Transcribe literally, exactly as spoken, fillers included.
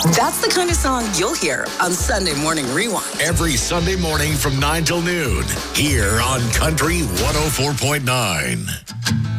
That's the kind of song you'll hear on Sunday Morning Rewind. Every Sunday morning from nine till noon, here on Country one oh four point nine.